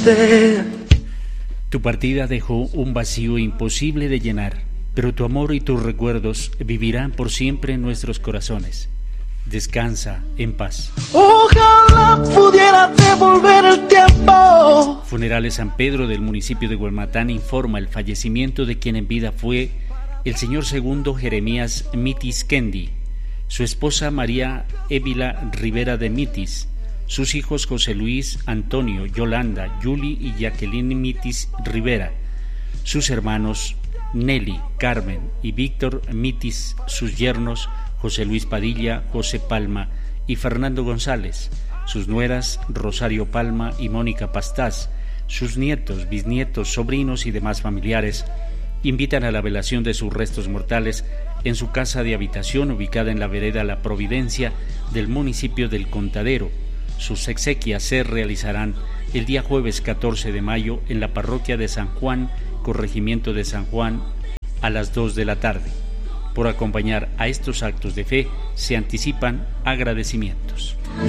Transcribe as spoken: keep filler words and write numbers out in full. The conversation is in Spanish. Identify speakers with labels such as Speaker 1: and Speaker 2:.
Speaker 1: usted.
Speaker 2: Tu partida dejó un vacío imposible de llenar, pero tu amor y tus recuerdos vivirán por siempre en nuestros corazones. Descansa en paz.
Speaker 1: Ojalá pudiera devolver el tiempo.
Speaker 2: Funerales San Pedro del municipio de Huelmatán informa el fallecimiento de quien en vida fue el señor segundo Jeremías Mitis Kendi, su esposa María Évila Rivera de Mitis, sus hijos José Luis, Antonio, Yolanda, Yuli y Jacqueline Mitis Rivera, sus hermanos Nelly, Carmen y Víctor Mitis, sus yernos José Luis Padilla, José Palma y Fernando González, sus nueras Rosario Palma y Mónica Pastás, sus nietos, bisnietos, sobrinos y demás familiares invitan a la velación de sus restos mortales en su casa de habitación ubicada en la vereda La Providencia del municipio del Contadero. Sus exequias se realizarán el día jueves catorce de mayo en la parroquia de San Juan, corregimiento de San Juan, a las dos de la tarde. Por acompañar a estos actos de fe se anticipan agradecimientos.